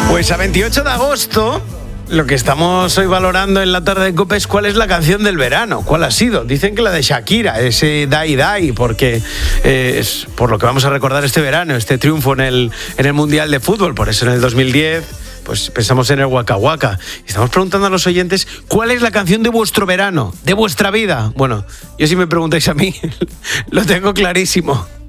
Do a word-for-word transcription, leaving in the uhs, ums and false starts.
Pues a veintiocho de agosto, lo que estamos hoy valorando en la tarde de COPE es cuál es la canción del verano, cuál ha sido. Dicen que la de Shakira, ese Dai Dai, porque eh, es por lo que vamos a recordar este verano, este triunfo en el, en el Mundial de Fútbol. Por eso en el dos mil diez pues pensamos en el Waka Waka. Y estamos preguntando a los oyentes cuál es la canción de vuestro verano, de vuestra vida. Bueno, yo si me preguntáis a mí, lo tengo clarísimo.